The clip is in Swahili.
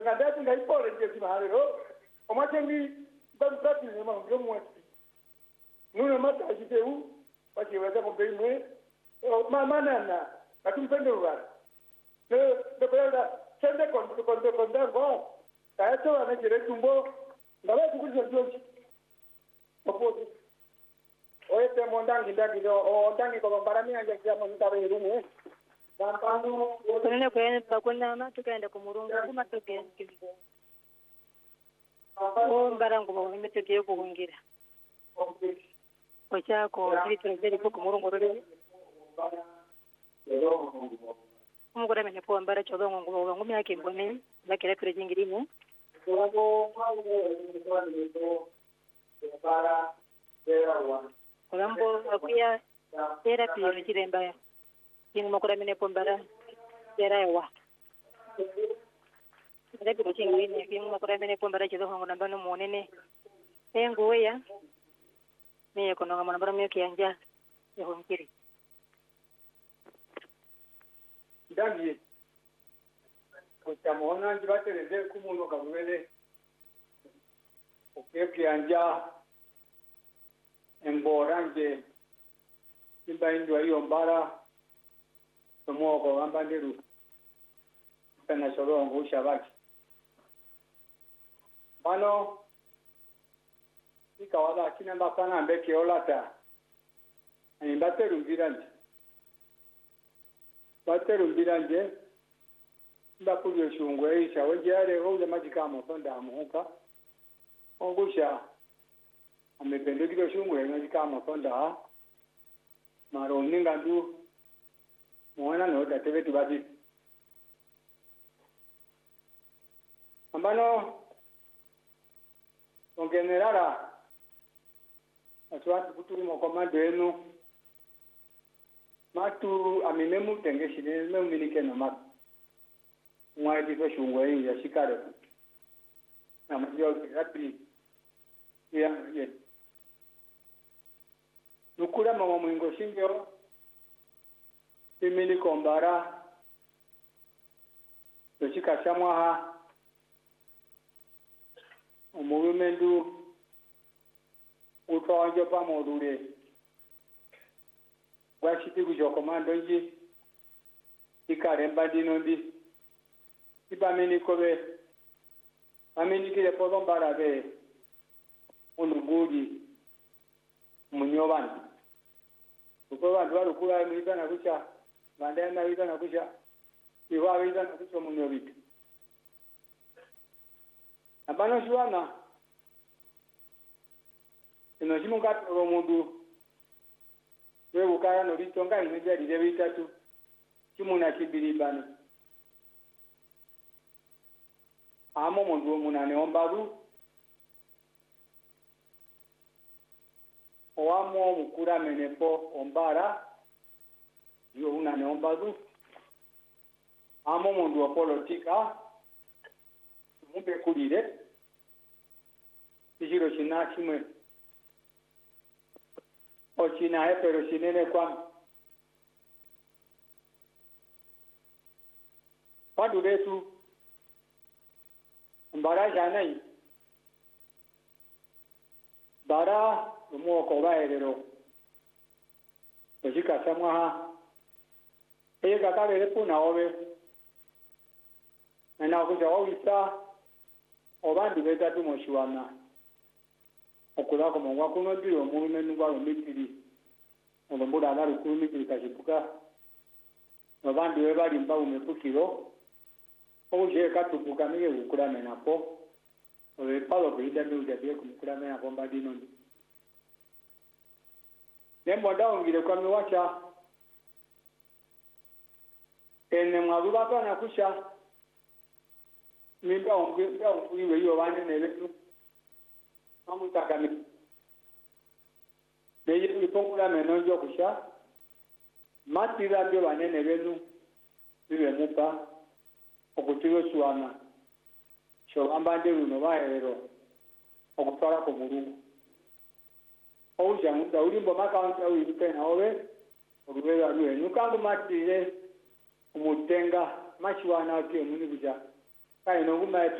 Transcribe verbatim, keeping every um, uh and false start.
ngada tinga ipole nje simahalo omatengi bamprati ne mango mwati nuno mata ajiteu baki weza mbemwe ma manana batumpende ubara ne dependa sende kon kon kon dango kaito anajere tumbo ngaba kukuza joji opo oye te mondangi ndagi do o dangi ko barami anje kama mtabe rumu Bantu Kuna kwenda bakuna ma tukaenda kumurunga kuma tukaenda kibigo. Oh barango bo nimetekeye kuhungira. Ocha ko litro beri ko kumurungo rere. Umugora mene po ambara chodongo ngo ngumi yake mbone bakira kure jingirimu. Olambo akuya era piro chiremba. Yang makura mene pombara era ewa. Ada bilo chingwini yang makura mene pombara chido hongo nambano monene. Engo ya. Ni kono ngama nambara myo kianja e honkiri. Ndagi kutamona njibatereze kumuno kabwele. Okye kianja emboranje imba indwa yombara Tomoko ambanderu kana solo ngo shabaki bano ikawala kina mbakana mbeke olata ani bateru mbiranje bateru mbiranje ndakuye shungwe isha wejare hoje majika motonda amuka ongusha amependekiro shungwe majika motonda maro ningandu Mwana no datebe tubati. Ambano on generala atwatu kuturi mo komando enu matu aminemu tengeshine me minike no mat. Mwa diso shungwe ya shikare. Na mjo ratri ya ye. Nukura mama mwingo shingyo Imili kombara Yoshika shamwaha Umurumendu Utawanje pa module Washiti kujokomando nji Ikaremba dinondi Iba mini kobe Amini kile podombara be Unugudi Munyobani Ukoba nduwa kula mwita na kucha Bandana wita na kusha iwa wita na kusha munyo wita Abano shuana ino shimu kati uro mundu we ukaya no ritonga imeja lile wita tu shimu na kibiri bani Amo mundu munane ombaru Oamo mukura menepo ombara Yo una neombadu Amo mundu wa politika Mube kulire Ishiro shina shimwe O shina he pero shinene kwa Padu retu Mbara janai Bara Umo koba erero Ojika samaha Eye kakare repu na owe Ena kuja wawisa Obandi beta tu moshuana Okula kuma wakuno diyo Mume nuwa umitiri Olombuda ala rukuru mitiri kashipuka Obandi weba limba umepukiro Oje katupuka mige ukura menapo Owe palo kuhida mi ujabie kumukura menapo mbadi nondi Nembo ndao ngile kwa miwacha Ene mwaruba kwa na kusha Mimba ungiwe hiyo wane nevetu Mamu takami Neye ipongula menonjo kusha Matira bio wane nevenu Iwe mupa Okutiwe suwana Shogamba nderu no waero Okutwara kumurungu Ouja muda ulimbo maka wanta uipena owe Oruwewa ruwe Nukangu matire Umutenga Machiwana waki omuni kuja kai no kuma